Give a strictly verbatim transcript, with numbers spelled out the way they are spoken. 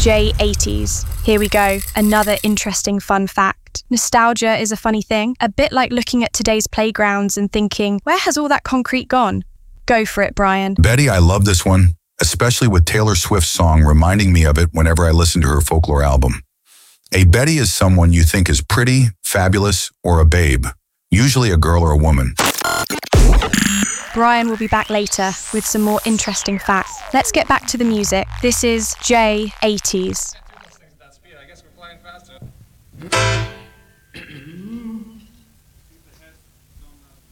J eighties. Here we go, another interesting fun fact. Nostalgia is a funny thing, a bit like looking at today's playgrounds and thinking, where has all that concrete gone? Go for it, Brian. Betty, I love this one, especially with Taylor Swift's song reminding me of it whenever I listen to her folklore album. A Betty is someone you think is pretty, fabulous, or a babe, usually a girl or a woman. Brian will be back later with some more interesting facts. Let's get back to the music. This is J eighties. I guess we're flying faster.